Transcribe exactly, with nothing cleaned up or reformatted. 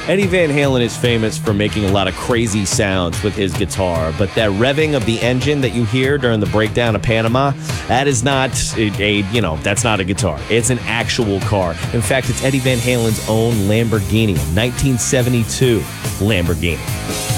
Eddie Van Halen is famous for making a lot of crazy sounds with his guitar, but that revving of the engine that you hear during the breakdown of Panama, that is not a, a, you know, that's not a guitar. It's an actual car. In fact, it's Eddie Van Halen's own Lamborghini, a nineteen seventy-two Lamborghini.